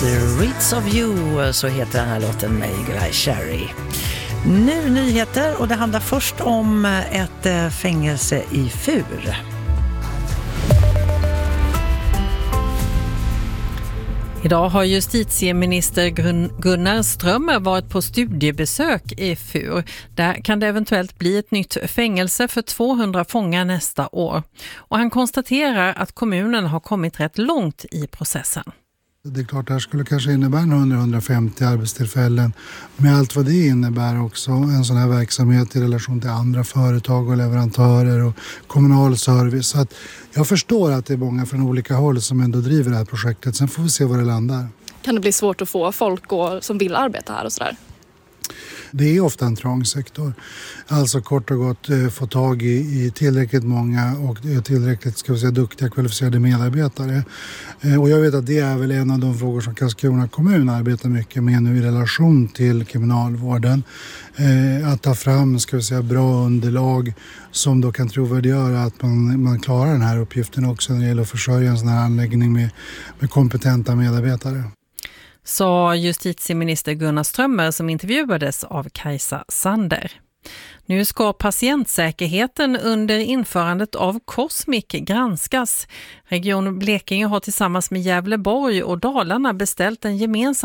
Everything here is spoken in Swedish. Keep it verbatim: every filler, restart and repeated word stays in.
Streets of You, så heter den här låten med Eagle Eye Cherry. Nu nyheter, och det handlar först om ett fängelse i Fur. Idag har justitieminister Gunnar Strömmer varit på studiebesök i Fur. Där kan det eventuellt bli ett nytt fängelse för tvåhundra fångar nästa år. Och han konstaterar att kommunen har kommit rätt långt i processen. Det är klart att det här skulle kanske innebära hundra till hundrafemtio arbetstillfällen, med allt vad det innebär också, en sån här verksamhet i relation till andra företag och leverantörer och kommunal service. Så att jag förstår att det är många från olika håll som ändå driver det här projektet. Sen får vi se var det landar. Kan det bli svårt att få folk och, som vill arbeta här och sådär? Det är ofta en trång sektor. Alltså kort och gott eh, få tag i, i tillräckligt många och tillräckligt, ska vi säga, duktiga, kvalificerade medarbetare. Eh, och jag vet att det är väl en av de frågor som Karlskrona kommun arbetar mycket med nu i relation till kriminalvården. Eh, att ta fram, ska vi säga, bra underlag som då kan trovärdiggöra att man, man klarar den här uppgiften också när det gäller att försörja en sån här anläggning med, med kompetenta medarbetare. Sa justitieminister Gunnar Strömmer som intervjuades av Kajsa Sander. Nu ska patientsäkerheten under införandet av Cosmic granskas. Region Blekinge har tillsammans med Gävleborg och Dalarna beställt en gemensam